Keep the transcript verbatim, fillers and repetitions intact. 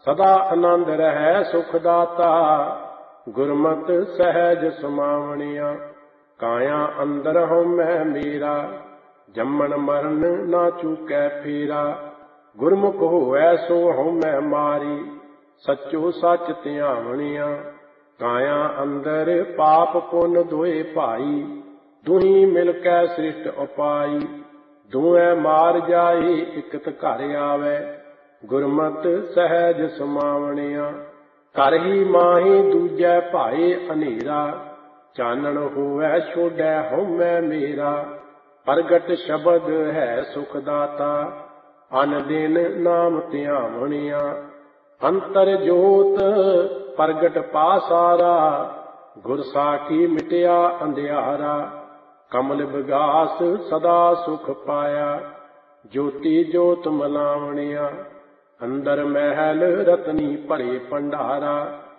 ਸਦਾ ਆਨੰਦ ਰਹਿ ਸੁਖ ਦਾਤਾ, ਗੁਰਮਤਿ ਸਹਿਜ ਸਮਾਵਣੀਆਂ। ਕਾਇਆ ਅੰਦਰ ਹਉਮੈ ਮੇਰਾ, ਜੰਮਣ ਮਰਨ ਨਾ ਚੂਕੈ ਫੇਰਾ। ਗੁਰਮੁਖ ਹੋਵੈ ਸੋ ਹਉਮੈ ਮਾਰੀ, ਸੱਚੋ ਸੱਚ ਧਿਆਵਣੀਆਂ। ਕਾਇਆ ਅੰਦਰ ਪਾਪ ਪੁੰਨ ਦੋਏ ਭਾਈ, ਦੁਹੀ ਮਿਲ ਕੈ ਸ੍ਰਿਸ਼ਟ ਉਪਾਈ। ਦੋਵੇਂ ਮਾਰ ਜਾਏ ਇਕਤ ਘਰ ਆਵੈ, ਗੁਰਮਤਿ ਸਹਿਜ ਸਮਾਵਣੀਆਂ। ਘਰ ਹੀ ਮਾਹੀ ਦੂਜੈ ਭਾਏ ਹਨੇਰਾ, ਚਾਨਣ ਹੋਵੈ ਛੋਡੈ ਹਉਮੈ ਮੇਰਾ। ਪ੍ਰਗਟ ਸ਼ਬਦ ਹੈ ਸੁਖ ਦਾਤਾ, ਅਨ ਦਿਨ ਨਾਮ ਧਿਆਵਣੀਆਂ। ਅੰਤਰ ਜੋਤ ਪ੍ਰਗਟ ਪਾਸਾਰਾ, ਗੁਰ ਸਾਖੀ ਮਿਟਿਆ ਅੰਧਿਆਰਾ। ਕਮਲ ਵਿਗਾਸ ਸਦਾ ਸੁਖ ਪਾਇਆ, ਜੋਤੀ ਜੋਤ ਮਲਾਵਣੀਆਂ। ਅੰਦਰ ਮਹਿਲ ਰਤਨੀ ਭਰੇ ਭੰਡਾਰਾ,